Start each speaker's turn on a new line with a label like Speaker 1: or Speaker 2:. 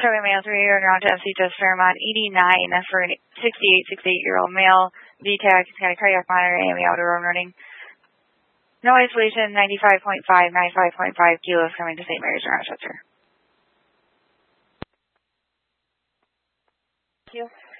Speaker 1: Charlie Male 3 and around to MC Just Fairmont 89 for an 68-year-old male. VTAC, he's got a cardiac monitor, AME outer running. No isolation, 95.5, 95.5 kilos coming to St. Mary's in Rochester. Thank you.